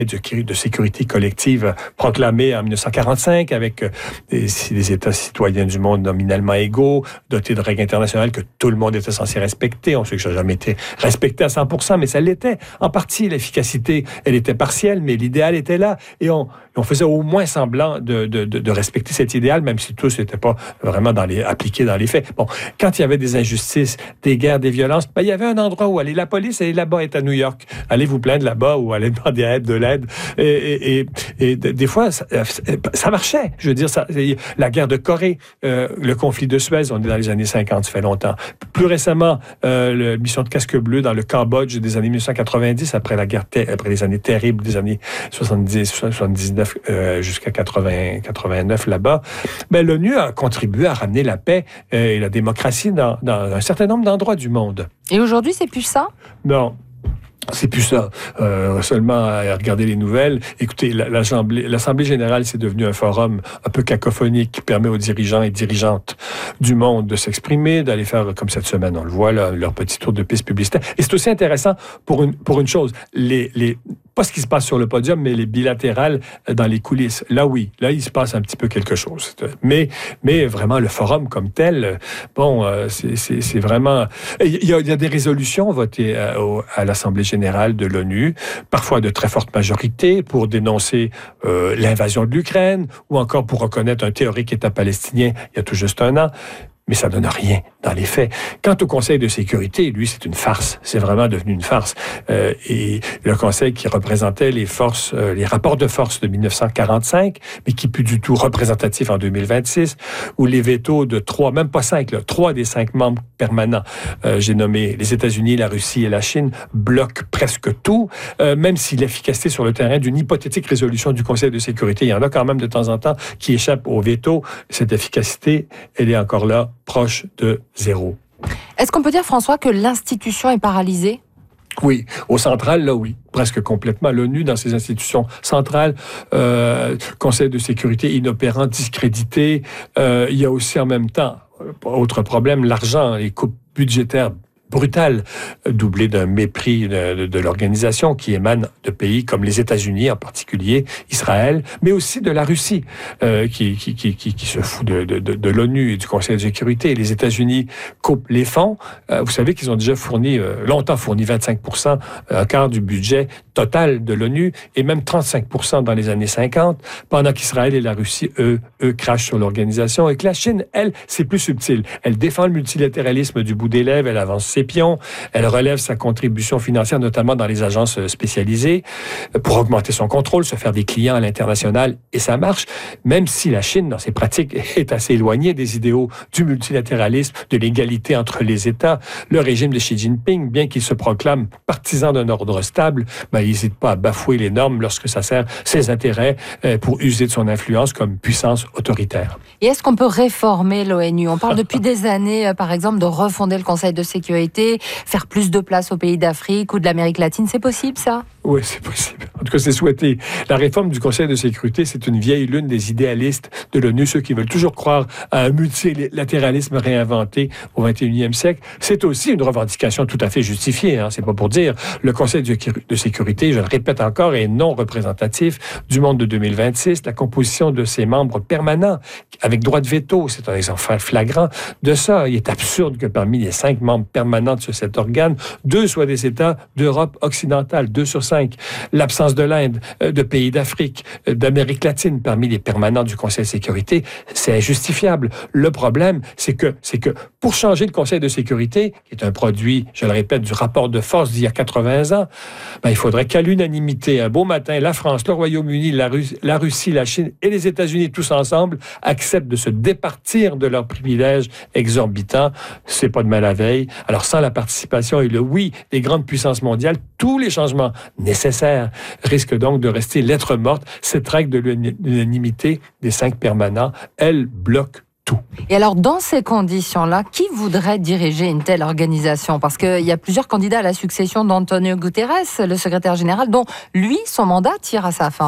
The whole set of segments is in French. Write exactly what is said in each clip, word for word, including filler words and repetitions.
de, de sécurité collective proclamé en dix-neuf cent quarante-cinq avec des, des États citoyens du monde nominalement égaux, dotés de règles internationales que tout le monde était censé respecter. On sait que ça n'a jamais été respecté à cent pour cent, mais ça l'était. En partie, l'efficacité, elle était partielle, mais l'idéal était là. Et on, on faisait au moins semblant de, de, de, de respecter cet idéal, même si tous n'étaient pas vraiment dans les, appliqués dans les faits. Bon, quand il y avait des injustices, des guerres, des violences, ben, il y avait un endroit où aller. La police, elle est là-bas, elle est à New York. Allez vous plaindre là-bas ou allez demander à l'aide de l'aide. Et, et, et, et des fois, ça, ça marchait. Je veux dire, ça, la guerre de Corée, euh, le conflit de Suez, on est dans les années cinquante, ça fait longtemps. Plus récemment, euh, la mission de casque bleu dans le Cambodge des années dix-neuf cent quatre-vingt-dix, après la guerre, ter- après les années terribles des années soixante-dix, soixante-dix-neuf euh, jusqu'à quatre-vingts, quatre-vingt-neuf là-bas, ben, l'ONU a contribué à ramener la paix euh, et la démocratie dans, dans un certain nombre d'endroits du monde. Et aujourd'hui, c'est plus ça? Non. C'est plus ça. Euh, seulement à regarder les nouvelles. Écoutez, l'Assemblée, l'Assemblée générale, c'est devenu un forum un peu cacophonique qui permet aux dirigeants et dirigeantes du monde de s'exprimer, d'aller faire, comme cette semaine, on le voit, là, leur petit tour de piste publicitaire. Et c'est aussi intéressant pour une, pour une chose. Les, les, pas ce qui se passe sur le podium, mais les bilatérales dans les coulisses. Là, oui. Là, il se passe un petit peu quelque chose. Mais, mais vraiment, le forum comme tel, bon, c'est, c'est, c'est vraiment... Il y a, il y a des résolutions votées à, à l'Assemblée générale de l'ONU, parfois de très forte majorité, pour dénoncer euh, l'invasion de l'Ukraine ou encore pour reconnaître un théorique État palestinien il y a tout juste un an. Mais ça ne donne rien dans les faits. Quant au Conseil de sécurité, lui, c'est une farce. C'est vraiment devenu une farce. Euh, et le Conseil qui représentait les forces, euh, les rapports de force de dix-neuf cent quarante-cinq, mais qui n'est plus du tout représentatif en deux mille vingt-six, où les vétos de trois, même pas cinq, là, trois des cinq membres permanents, euh, j'ai nommé les États-Unis, la Russie et la Chine, bloquent presque tout, euh, même si l'efficacité sur le terrain d'une hypothétique résolution du Conseil de sécurité, il y en a quand même de temps en temps qui échappent au veto. Cette efficacité, elle est encore là, proche de zéro. Est-ce qu'on peut dire, François, que l'institution est paralysée? Oui. Au central, là, oui. Presque complètement. L'ONU, dans ses institutions centrales, euh, Conseil de sécurité inopérant, discrédité. Euh, il y a aussi en même temps, autre problème, l'argent, les coupes budgétaires brutale, doublée d'un mépris de, de, de l'organisation qui émane de pays comme les États-Unis, en particulier Israël, mais aussi de la Russie, euh, qui, qui, qui, qui, qui se fout de, de, de, de l'ONU et du Conseil de sécurité. Les États-Unis coupent les fonds. Euh, vous savez qu'ils ont déjà fourni, euh, longtemps fourni vingt-cinq pour cent, un quart du budget total de l'ONU, et même trente-cinq pour cent dans les années cinquante, pendant qu'Israël et la Russie, eux, eux crachent sur l'organisation, et que la Chine, elle, c'est plus subtil. Elle défend le multilatéralisme du bout des lèvres, elle avance ses pions, elle relève sa contribution financière, notamment dans les agences spécialisées, pour augmenter son contrôle, se faire des clients à l'international, et ça marche, même si la Chine, dans ses pratiques, est assez éloignée des idéaux du multilatéralisme, de l'égalité entre les États. Le régime de Xi Jinping, bien qu'il se proclame partisan d'un ordre stable, ben, il n'hésite pas à bafouer les normes lorsque ça sert ses intérêts euh, pour user de son influence comme puissance autoritaire. Et est-ce qu'on peut réformer l'ONU? On parle depuis des années, euh, par exemple, de refonder le Conseil de sécurité, faire plus de place aux pays d'Afrique ou de l'Amérique latine. C'est possible, ça? Oui, c'est possible. En tout cas, c'est souhaité. La réforme du Conseil de sécurité, c'est une vieille lune des idéalistes de l'ONU, ceux qui veulent toujours croire à un multilatéralisme réinventé au vingt et unième siècle. C'est aussi une revendication tout à fait justifiée, hein, c'est pas pour dire. Le Conseil de sécurité, je le répète encore, est non représentatif du monde de deux mille vingt-six. La composition de ses membres permanents, avec droit de veto, c'est un exemple flagrant de ça. Il est absurde que parmi les cinq membres permanents de cet organe, deux soient des États d'Europe occidentale, deux sur cinq. L'absence de l'Inde, de pays d'Afrique, d'Amérique latine parmi les permanents du Conseil de sécurité, c'est injustifiable. Le problème, c'est que, c'est que pour changer le Conseil de sécurité, qui est un produit, je le répète, du rapport de force d'il y a quatre-vingts ans, ben, il faudrait qu'à l'unanimité, un beau matin, la France, le Royaume-Uni, la, Russe, la Russie, la Chine et les États-Unis, tous ensemble, acceptent de se départir de leurs privilèges exorbitants. C'est pas de mal à veille. Alors, sans la participation et le oui des grandes puissances mondiales, tous les changements nécessaires risquent donc de rester lettre morte. Cette règle de l'unanimité des cinq permanents, elle bloque tout. Et alors, dans ces conditions-là, qui voudrait diriger une telle organisation? Parce qu'il y a plusieurs candidats à la succession d'Antonio Guterres, le secrétaire général, dont lui, son mandat tire à sa fin.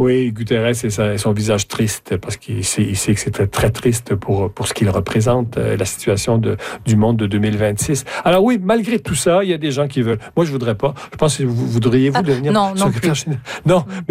Oui, Guterres et, sa, et son visage triste, parce qu'il sait, il sait que c'est très, très triste pour, pour ce qu'il représente, euh, la situation de, du monde de deux mille vingt-six. Alors oui, malgré tout ça, il y a des gens qui veulent. Moi, je voudrais pas. Je pense que vous voudriez-vous devenir ah, non, secrétaire non général? Non,